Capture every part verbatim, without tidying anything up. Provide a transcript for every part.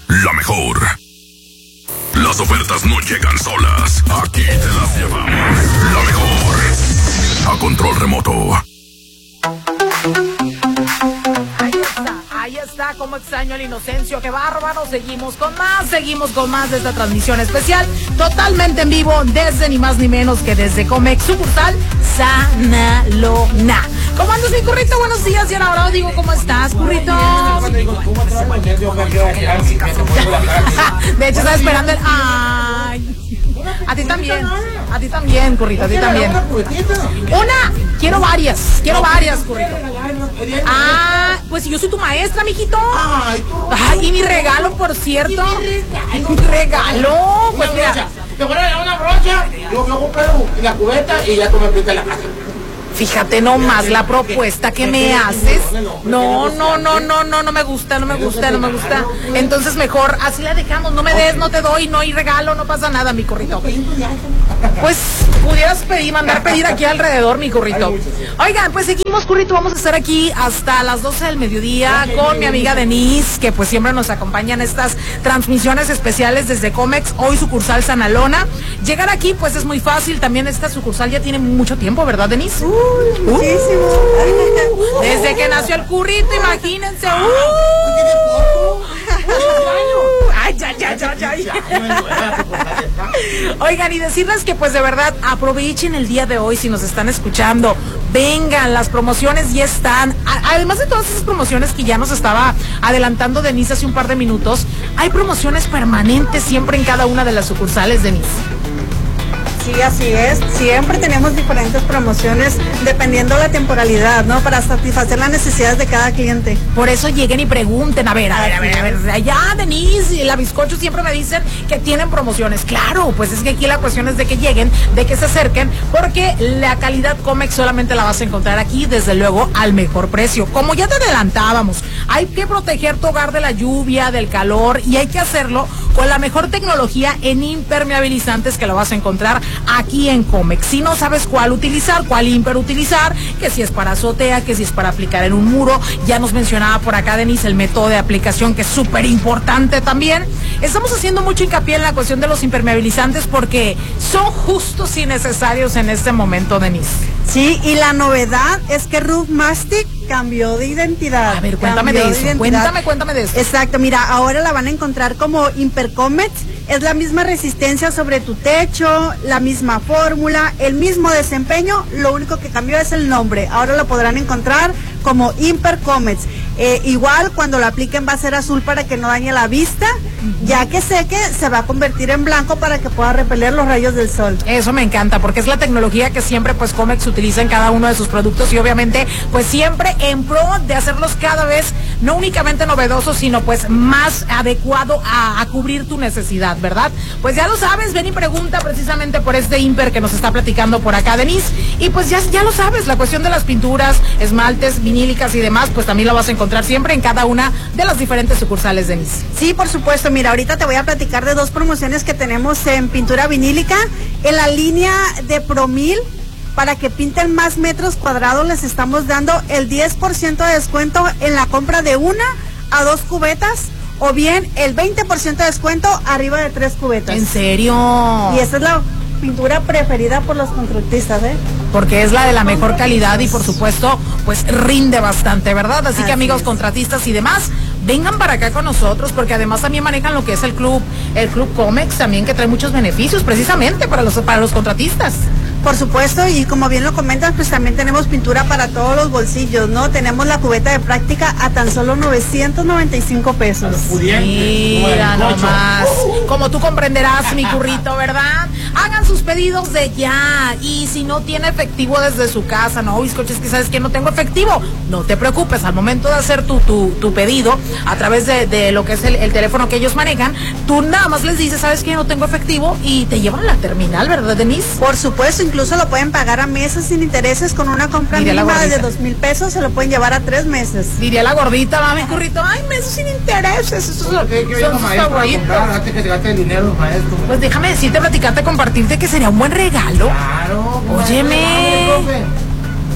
la mejor. Las ofertas no llegan solas. Aquí te las llevamos. La mejor. A control remoto. Ahí está, como extraño el Inocencio, qué bárbaro. Seguimos con más, seguimos con más de esta transmisión especial, totalmente en vivo, desde ni más ni menos que desde Comex, sucursal Sanalona. ¿Cómo andas, mi Currito? Buenos días, y ahora digo, ¿cómo estás, Currito? De hecho, estaba esperando el... Ay... A ti también, a ti también, Currito, a ti también. Una, quiero varias, quiero varias, Currito. Ah, pues yo soy tu maestra, mijito. Ay, y mi regalo, por cierto. Mi regalo, pues mira. Te voy a dar una brocha, yo me compré la cubeta y ya tú me pintas la casa. Fíjate nomás la propuesta que me haces. No, no, no, no, no, no me gusta, no me gusta, no me gusta. Entonces mejor así la dejamos, no me des, no te doy, no hay regalo, no pasa nada, mi Currito. Pues pudieras pedir, mandar pedir aquí alrededor, mi Currito. Oigan, pues seguimos, Currito, vamos a estar aquí hasta las doce del mediodía con mi amiga Denise, que pues siempre nos acompaña en estas transmisiones especiales desde Comex, hoy sucursal Sanalona. Llegar aquí pues es muy fácil, también esta sucursal ya tiene mucho tiempo, ¿verdad, Denise? Uh. Muchísimo. Uh, desde que nació el Currito, imagínense. Uh, uh, ay, ya, ya, ya, ya. Oigan, y decirles que pues de verdad aprovechen el día de hoy si nos están escuchando. Vengan, las promociones ya están. Además de todas esas promociones que ya nos estaba adelantando Denise hace un par de minutos, hay promociones permanentes siempre en cada una de las sucursales, Denise. Sí, así es. Siempre tenemos diferentes promociones dependiendo de la temporalidad, ¿no? Para satisfacer las necesidades de cada cliente. Por eso lleguen y pregunten, a ver, a ver, a ver, a ver, allá Denise y la Bizcocho siempre me dicen que tienen promociones. Claro, pues es que aquí la cuestión es de que lleguen, de que se acerquen, porque la calidad Comex solamente la vas a encontrar aquí, desde luego, al mejor precio. Como ya te adelantábamos, hay que proteger tu hogar de la lluvia, del calor, y hay que hacerlo con la mejor tecnología en impermeabilizantes que lo vas a encontrar aquí en Comex. Si no sabes cuál utilizar, cuál imper utilizar, que si es para azotea, que si es para aplicar en un muro, ya nos mencionaba por acá Denise el método de aplicación, que es súper importante también. Estamos haciendo mucho hincapié en la cuestión de los impermeabilizantes porque son justos y necesarios en este momento, Denise. Sí, y la novedad es que Roof Mastic cambió de identidad. A ver, cuéntame de eso, de cuéntame, cuéntame de eso. Exacto, mira, ahora la van a encontrar como Impercomex. Es la misma resistencia sobre tu techo, la misma fórmula, el mismo desempeño, lo único que cambió es el nombre. Ahora lo podrán encontrar como Impercomex. Eh, igual cuando lo apliquen va a ser azul para que no dañe la vista, ya que seque se va a convertir en blanco para que pueda repeler los rayos del sol. Eso me encanta porque es la tecnología que siempre pues Comex utiliza en cada uno de sus productos y obviamente pues siempre en pro de hacerlos cada vez no únicamente novedosos sino pues más adecuado a, a cubrir tu necesidad, ¿verdad? Pues ya lo sabes, ven y pregunta precisamente por este Imper que nos está platicando por acá Denise y pues ya, ya lo sabes, la cuestión de las pinturas, esmaltes, vinílicas y demás pues también lo vas a encontrar siempre en cada una de las diferentes sucursales, Denise. Sí, por supuesto. Mira, ahorita te voy a platicar de dos promociones que tenemos en pintura vinílica. En la línea de Promil, para que pinten más metros cuadrados, les estamos dando el diez por ciento de descuento en la compra de una a dos cubetas, o bien el veinte por ciento de descuento arriba de tres cubetas. ¿En serio? Y esa es la pintura preferida por los constructistas, ¿eh? Porque es la de la mejor calidad y por supuesto pues rinde bastante, ¿verdad? Así, Así que amigos es. contratistas y demás, vengan para acá con nosotros porque además también manejan lo que es el club, el club Comex también, que trae muchos beneficios precisamente para los, para los contratistas. Por supuesto, y como bien lo comentas, pues también tenemos pintura para todos los bolsillos, ¿no? Tenemos la cubeta de práctica a tan solo novecientos noventa y cinco pesos. Mira nomás, como tú comprenderás, mi Currito, ¿verdad? Hagan sus pedidos de ya, y si no tiene efectivo desde su casa, no, Bizcocho, es que sabes que no tengo efectivo, no te preocupes, al momento de hacer tu, tu, tu pedido, a través de, de lo que es el, el teléfono que ellos manejan, tú nada más les dices, sabes que no tengo efectivo, y te llevan a la terminal, ¿verdad, Denise? Por supuesto, incluso lo pueden pagar a meses sin intereses con una compra Diría mínima de dos mil pesos, se lo pueden llevar a tres meses. Diría la gordita, mami, Currito, ay, meses sin intereses, eso es lo que yo son sus favoritos. Antes que te gaste el dinero, maestro. Pues déjame decirte, platicarte, compartirte que sería un buen regalo. Claro. Óyeme.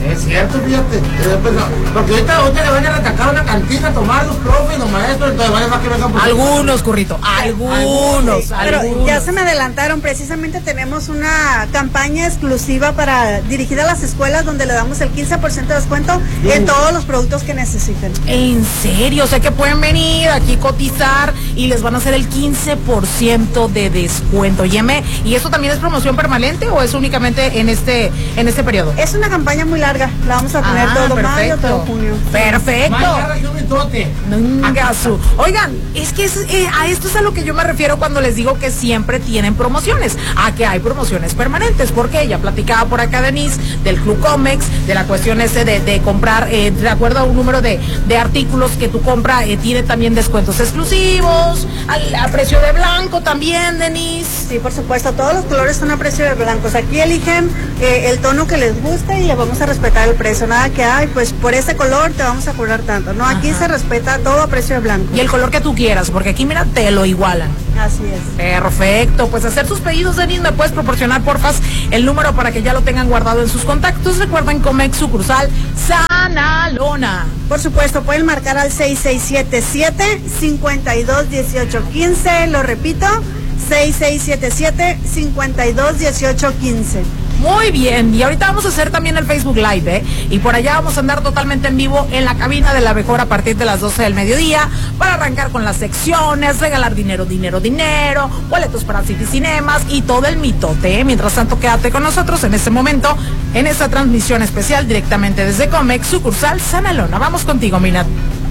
Es cierto, fíjate. Eh, pues, no, porque ahorita, ahorita le van a atacar una cantina a tomar los profes, los maestros, entonces vale más que vengan por Algunos, Currito, algunos, Sí, pero algunos. ya se me adelantaron, precisamente tenemos una campaña exclusiva para dirigida a las escuelas donde le damos el quince por ciento de descuento uh. en todos los productos que necesiten. En serio, o sea que pueden venir aquí cotizar y les van a hacer el quince por ciento de descuento. Yeme, ¿y eso también es promoción permanente o es únicamente en este en este periodo? Es una campaña muy larga, la vamos a tener ah, todo perfecto. mayo, todo junio. Perfecto. Mañana, Oigan, es que es, eh, a esto es a lo que yo me refiero cuando les digo que siempre tienen promociones, a que hay promociones permanentes, porque ya platicaba por acá Denise del Club Comex, de la cuestión ese de, de comprar, eh, de acuerdo a un número de, de artículos que tú compras, eh, tiene también descuentos exclusivos, al, a precio de blanco también, Denise. Sí, por supuesto, todos los colores son a precio de blancos. Aquí eligen eh, el tono que les guste y le vamos a respetar el precio. Nada que hay, pues por ese color te vamos a cobrar tanto. No, aquí Ajá. se respeta todo a precio de blanco. Y el color que tú quieras, porque aquí, mira, te lo igualan. Así es. Perfecto, pues hacer sus pedidos, Denise, me puedes proporcionar, porfas, el número para que ya lo tengan guardado en sus contactos. Recuerden, Comex sucursal Sanalona. Por supuesto, pueden marcar al seis seis siete siete, cinco dos uno ocho uno cinco, lo repito, seis seis siete siete, cinco dos uno ocho uno cinco. Muy bien, y ahorita vamos a hacer también el Facebook Live, ¿eh? Y por allá vamos a andar totalmente en vivo en la cabina de La Mejor a partir de las doce del mediodía para arrancar con las secciones, regalar dinero, dinero, dinero, boletos para City Cinemas y todo el mitote, ¿eh? Mientras tanto, quédate con nosotros en este momento, en esta transmisión especial directamente desde Comex, sucursal Sanalona. Vamos contigo, Minat.